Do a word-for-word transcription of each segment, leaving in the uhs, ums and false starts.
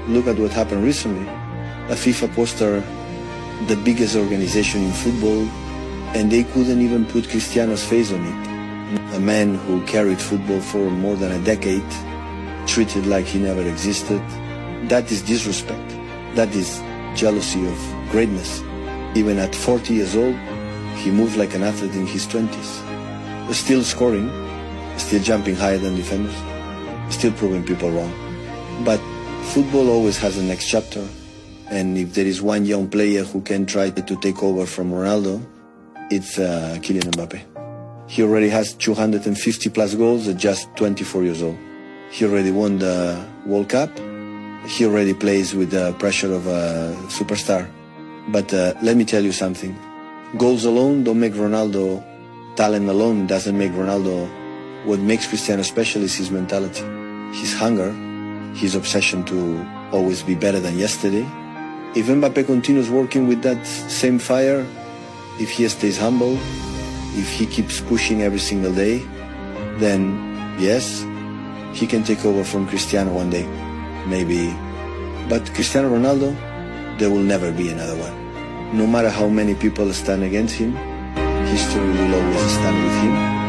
look at what happened recently. A FIFA poster, the biggest organization in football, and they couldn't even put Cristiano's face on it. A man who carried football for more than a decade, treated like he never existed. That is disrespect. That is jealousy of greatness. Even at forty years old, he moved like an athlete in his twenties. Still scoring, still jumping higher than defenders, still proving people wrong. But football always has a next chapter. And if there is one young player who can try to take over from Ronaldo, it's uh, Kylian Mbappe. He already has two hundred fifty plus goals at just twenty-four years old. He already won the World Cup. He already plays with the pressure of a superstar. But uh, let me tell you something. Goals alone don't make Ronaldo. Talent alone doesn't make Ronaldo. What makes Cristiano special is his mentality, his hunger, his obsession to always be better than yesterday. If Mbappe continues working with that same fire, if he stays humble, if he keeps pushing every single day, then yes, he can take over from Cristiano one day, maybe. But Cristiano Ronaldo, there will never be another one. No matter how many people stand against him, history will always stand with him.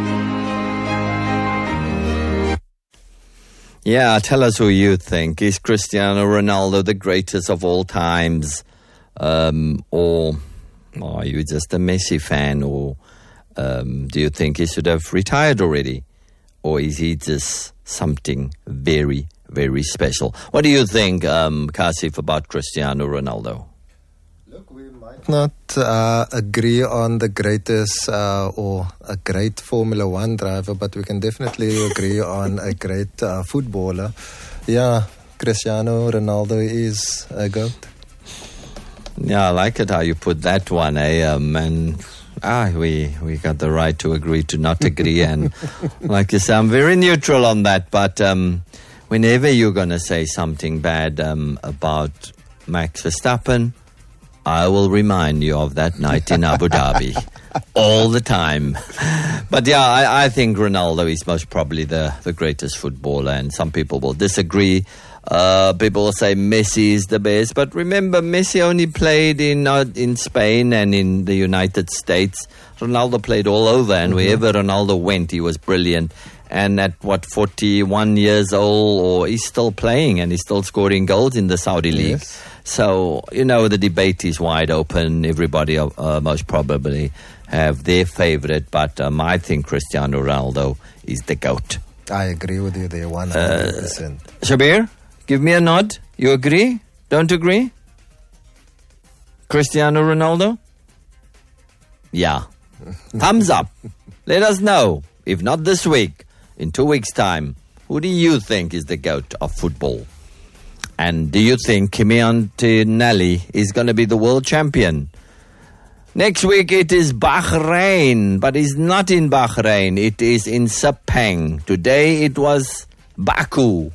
Yeah, tell us who you think. Is Cristiano Ronaldo the greatest of all times? Um, or are you just a Messi fan? Or um, do you think he should have retired already? Or is he just something very, very special? What do you think, um, Kasif, about Cristiano Ronaldo? Look, we might not uh, agree on the greatest uh, or a great Formula One driver, but we can definitely agree on a great uh, footballer. Yeah, Cristiano Ronaldo is a GOAT. Yeah, I like it how you put that one, eh? Um, and ah, we we got the right to agree to not agree, and like you say, I'm very neutral on that. But um, whenever you're going to say something bad um, about Max Verstappen, I will remind you of that night in Abu Dhabi all the time. But yeah, I, I think Ronaldo is most probably the, the greatest footballer, and some people will disagree. Uh, people will say Messi is the best, but remember, Messi only played in uh, in Spain and in the United States. Ronaldo played all over, and mm-hmm. wherever Ronaldo went, he was brilliant. And at, what, forty-one years old, or he's still playing and he's still scoring goals in the Saudi League. Yes. So, you know, the debate is wide open. Everybody uh, most probably have their favorite, but um, I think Cristiano Ronaldo is the GOAT. I agree with you there, one hundred percent. Uh, Shabir, give me a nod. You agree? Don't agree? Cristiano Ronaldo? Yeah. Thumbs up. Let us know. If not this week, in two weeks' time, who do you think is the GOAT of football? And do you think Kimi Antonelli is going to be the world champion? Next week it is Bahrain, but it's not in Bahrain. It is in Sepang. Today it was Baku,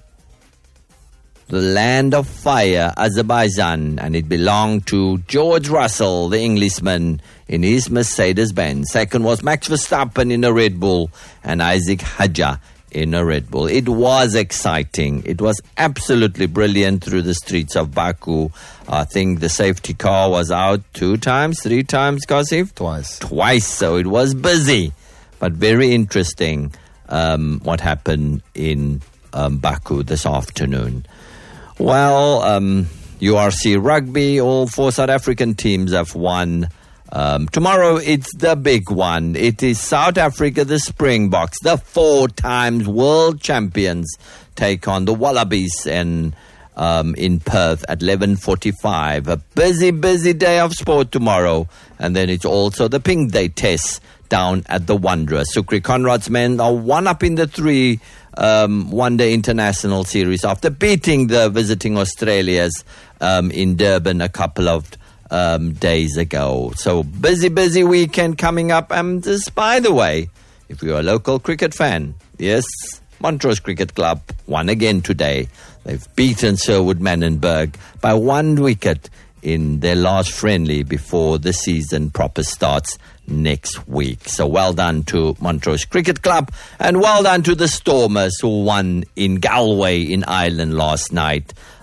the land of fire, Azerbaijan, and it belonged to George Russell, the Englishman, in his Mercedes-Benz. Second was Max Verstappen in a Red Bull, and Isaac Hadjar in a Red Bull. It was exciting. It was absolutely brilliant through the streets of Baku. I think the safety car was out two times, three times, Kasif? Twice. Twice, so it was busy. But very interesting um, what happened in um, Baku this afternoon. Well, um, U R C Rugby, all four South African teams have won. Um, tomorrow, it's the big one. It is South Africa, the Springboks, the four times world champions, take on the Wallabies and um, in Perth at eleven forty-five. A busy, busy day of sport tomorrow. And then it's also the Pink Day test down at the Wanderers. Sukri Conrad's men are one up in the three um, one-day international series after beating the visiting Australians um, in Durban a couple of Um, days ago. So busy, busy weekend coming up. And just by the way, if you're a local cricket fan, yes, Montrose Cricket Club won again today. They've beaten Sherwood Manenberg by one wicket in their last friendly before the season proper starts next week. So well done to Montrose Cricket Club, and well done to the Stormers who won in Galway in Ireland last night.